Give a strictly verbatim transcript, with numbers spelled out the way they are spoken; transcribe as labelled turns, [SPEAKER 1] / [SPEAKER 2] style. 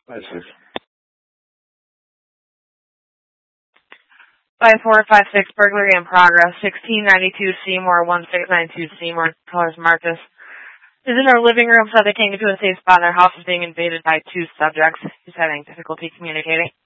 [SPEAKER 1] Five six.
[SPEAKER 2] Five four five six burglary in progress. Sixteen ninety two Seymour. One six nine two Seymour. Colors Marcus. Is in our living room, so they came to a safe spot. Their house is being invaded by two subjects. He's having difficulty communicating.